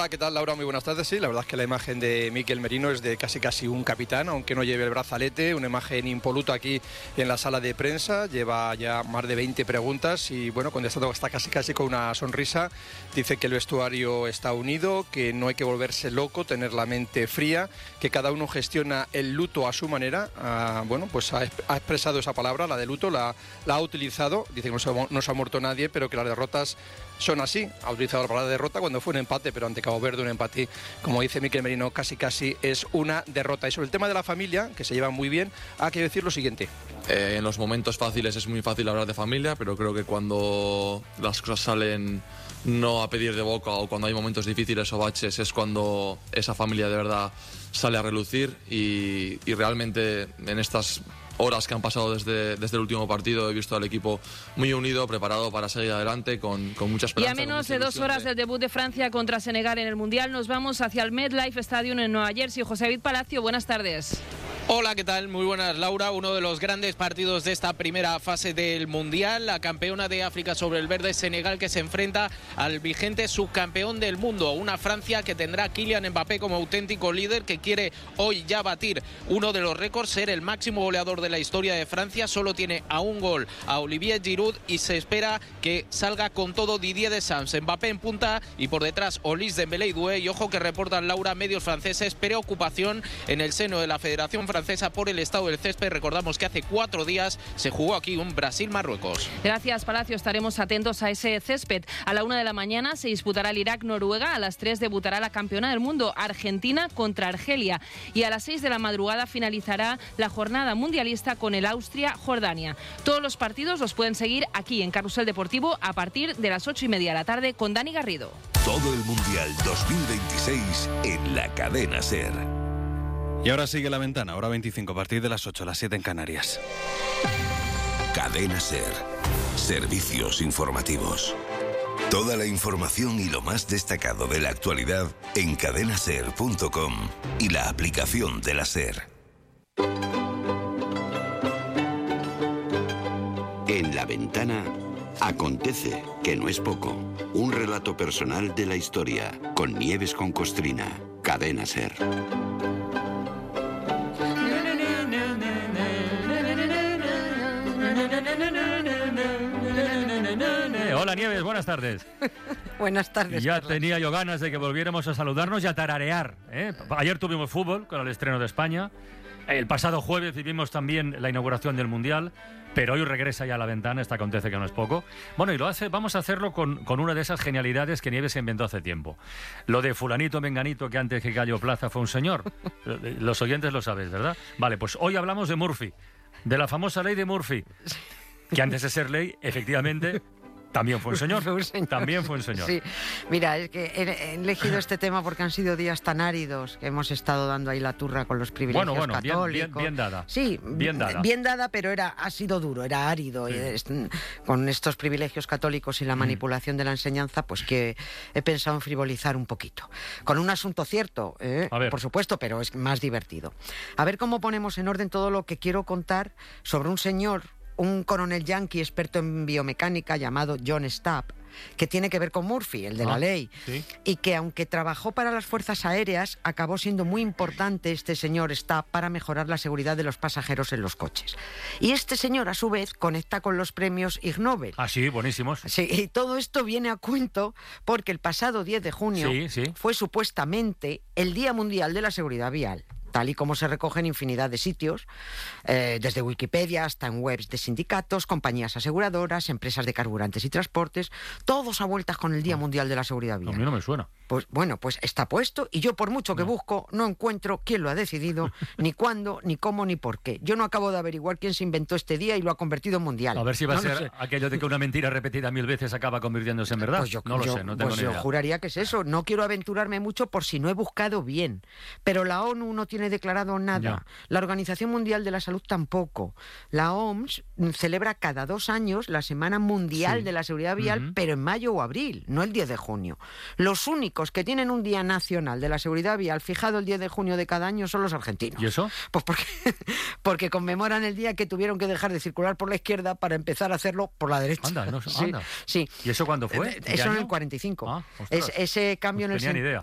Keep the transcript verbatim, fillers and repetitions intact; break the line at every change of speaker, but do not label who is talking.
Hola, ¿qué tal, Laura? Muy buenas tardes. Sí, la verdad es que la imagen de Mikel Merino es de casi casi un capitán, aunque no lleve el brazalete, una imagen impoluta aquí en la sala de prensa. Lleva ya más de veinte preguntas y, bueno, contestando está casi casi con una sonrisa. Dice que el vestuario está unido, que no hay que volverse loco, tener la mente fría, que cada uno gestiona el luto a su manera. Ah, bueno, pues ha, ha expresado esa palabra, la de luto, la, la ha utilizado. Dice que no se, no se ha muerto nadie, pero que las derrotas son así. Ha utilizado la palabra derrota cuando fue un empate, pero ante Cabo Verde un empate, como dice Mikel Merino, casi casi es una derrota. Y sobre el tema de la familia, que se llevan muy bien, hay que decir lo siguiente.
Eh, en los momentos fáciles es muy fácil hablar de familia, pero creo que cuando las cosas salen no a pedir de boca o cuando hay momentos difíciles o baches es cuando esa familia de verdad sale a relucir y, y realmente en estas horas que han pasado desde, desde el último partido he visto al equipo muy unido, preparado para seguir adelante con, con mucha esperanza.
Y a menos de dos horas del debut de Francia contra Senegal en el Mundial, nos vamos hacia el MetLife Stadium en Nueva Jersey. José David Palacio, buenas tardes.
Hola, ¿qué tal? Muy buenas, Laura. Uno de los grandes partidos de esta primera fase del Mundial, la campeona de África sobre el verde Senegal, que se enfrenta al vigente subcampeón del mundo, una Francia que tendrá a Kylian Mbappé como auténtico líder, que quiere hoy ya batir uno de los récords, ser el máximo goleador de la historia de Francia. Solo tiene a un gol a Olivier Giroud y se espera que salga con todo Didier Deschamps. Mbappé en punta y por detrás Olis Dembélé y Doué. Y ojo que reportan, Laura, medios franceses, preocupación en el seno de la Federación Francesa por el estado del césped. Recordamos que hace cuatro días se jugó aquí un Brasil-Marruecos.
Gracias, Palacio. Estaremos atentos a ese césped. A la una de la mañana se disputará el Irak-Noruega. A las tres debutará la campeona del mundo, Argentina contra Argelia. Y a las seis de la madrugada finalizará la jornada mundialista con el Austria-Jordania. Todos los partidos los pueden seguir aquí en Carrusel Deportivo a partir de las ocho y media de la tarde con Dani Garrido.
Todo el Mundial dos mil veintiséis en la cadena SER.
Y ahora sigue La Ventana, hora veinticinco, a partir de las ocho, las siete en Canarias.
Cadena SER. Servicios informativos. Toda la información y lo más destacado de la actualidad en cadena ser punto com y la aplicación de la SER.
En La Ventana acontece, que no es poco. Un relato personal de la historia con Nieves con Costrina. Cadena SER.
Hola, Nieves, buenas tardes.
Buenas tardes.
Ya
Carlos.
tenía yo ganas de que volviéramos a saludarnos y a tararear, ¿eh? Ayer tuvimos fútbol con el estreno de España. El pasado jueves vivimos también la inauguración del Mundial, pero hoy regresa ya a La Ventana, esta acontece que no es poco. Bueno, y lo hace, vamos a hacerlo con, con una de esas genialidades que Nieves se inventó hace tiempo. Lo de fulanito menganito que antes que Gallo Plaza fue un señor. Los oyentes lo sabéis, ¿verdad? Vale, pues hoy hablamos de Murphy, de la famosa ley de Murphy, que antes de ser ley, efectivamente, también fue un señor.
Fue un señor.
También fue un señor.
Sí. Mira, es que he elegido este tema porque han sido días tan áridos que hemos estado dando ahí la turra con los privilegios
Bueno, bueno, bien,
católicos.
bien, bien dada.
Sí,
bien dada.
Bien dada, pero era, ha sido duro, era árido. Sí. Es, con estos privilegios católicos y la manipulación mm. de la enseñanza, pues que he pensado en frivolizar un poquito. Con un asunto cierto, ¿eh? por supuesto, pero es más divertido. A ver cómo ponemos en orden todo lo que quiero contar sobre un señor, un coronel yanqui experto en biomecánica llamado John Stapp, que tiene que ver con Murphy, el de ah, la ley, ¿sí? Y que aunque trabajó para las fuerzas aéreas, acabó siendo muy importante este señor Stapp para mejorar la seguridad de los pasajeros en los coches. Y este señor, a su vez, conecta con los premios Ig Nobel.
Ah, sí, buenísimos.
Sí, y todo esto viene a cuento porque el pasado diez de junio
sí, sí.
fue supuestamente el Día Mundial de la Seguridad Vial, tal y como se recoge en infinidad de sitios, eh, desde Wikipedia hasta en webs de sindicatos, compañías aseguradoras, empresas de carburantes y transportes, todos a vueltas con el Día Mundial de la Seguridad Vial.
A mí no me suena.
Pues bueno, pues está puesto y yo por mucho que no. busco no encuentro quién lo ha decidido, ni cuándo, ni cómo, ni por qué. Yo no acabo de averiguar quién se inventó este día y lo ha convertido en mundial.
A ver si va
no,
a ser
no sé.
aquello de que una mentira repetida mil veces acaba convirtiéndose en verdad.
Pues yo,
no lo
yo,
sé, no tengo
pues
ni idea.
Yo juraría que es eso. No quiero aventurarme mucho por si no he buscado bien. Pero la ONU no tiene declarado nada. Ya. La Organización Mundial de la Salud tampoco. La O M S celebra cada dos años la Semana Mundial sí. de la Seguridad Vial, uh-huh. pero en mayo o abril, no el diez de junio. Los únicos que tienen un Día Nacional de la Seguridad Vial fijado el diez de junio de cada año son los argentinos.
¿Y eso?
Pues porque, porque conmemoran el día que tuvieron que dejar de circular por la izquierda para empezar a hacerlo por la derecha.
Anda, no,
sí,
anda.
Sí.
¿Y eso cuándo fue?
Eso en el cuarenta y cinco.
Ah,
es, ese cambio
no
en el
tenía ni idea.